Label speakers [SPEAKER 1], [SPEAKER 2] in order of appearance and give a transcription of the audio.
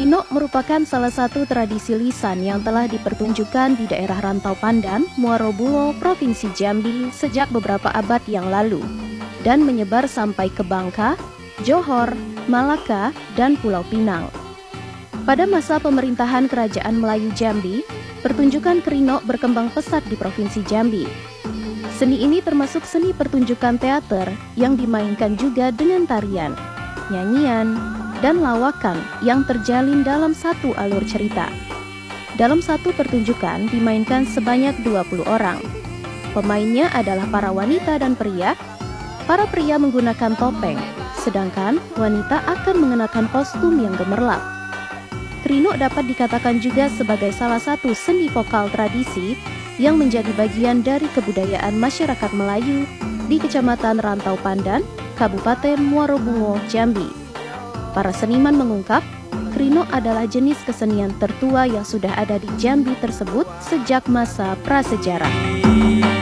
[SPEAKER 1] Krino merupakan salah satu tradisi lisan yang telah dipertunjukkan di daerah Rantau Pandan, Muaro Bungo, Provinsi Jambi sejak beberapa abad yang lalu dan menyebar sampai ke Bangka, Johor, Malaka, dan Pulau Pinang. Pada masa pemerintahan Kerajaan Melayu Jambi, pertunjukan Krino berkembang pesat di Provinsi Jambi. Seni ini termasuk seni pertunjukan teater yang dimainkan juga dengan tarian, nyanyian, dan lawakan yang terjalin dalam satu alur cerita. Dalam satu pertunjukan dimainkan sebanyak 20 orang. Pemainnya adalah para wanita dan pria. Para pria menggunakan topeng, sedangkan wanita akan mengenakan kostum yang gemerlap. Krino dapat dikatakan juga sebagai salah satu seni vokal tradisi yang menjadi bagian dari kebudayaan masyarakat Melayu di Kecamatan Rantau Pandan, Kabupaten Muaro Bungo, Jambi. Para seniman mengungkap, Krino adalah jenis kesenian tertua yang sudah ada di Jambi tersebut sejak masa prasejarah.